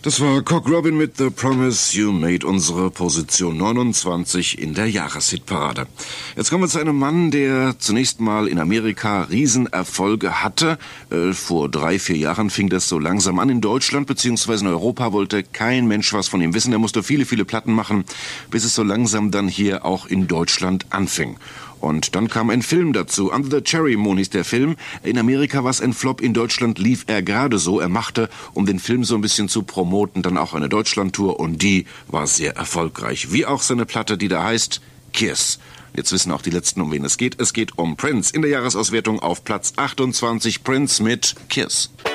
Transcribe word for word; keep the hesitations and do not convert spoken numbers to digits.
Das war Cock Robin mit The Promise You Made, unsere Position neunundzwanzig in der Jahreshitparade. Jetzt kommen wir zu einem Mann, der zunächst mal in Amerika Riesenerfolge hatte. Äh, vor drei, vier Jahren fing das so langsam an. In Deutschland bzw. in Europa wollte kein Mensch was von ihm wissen. Er musste viele, viele Platten machen, bis es so langsam dann hier auch in Deutschland anfing. Und dann kam ein Film dazu. Under the Cherry Moon hieß der Film. In Amerika war es ein Flop, in Deutschland lief er gerade so. Er machte, um den Film so ein bisschen zu promoten, dann auch eine Deutschlandtour und die war sehr erfolgreich. Wie auch seine Platte, die da heißt Kiss. Jetzt wissen auch die Letzten, um wen es geht. Es geht um Prince. In der Jahresauswertung auf Platz achtundzwanzig Prince mit Kiss.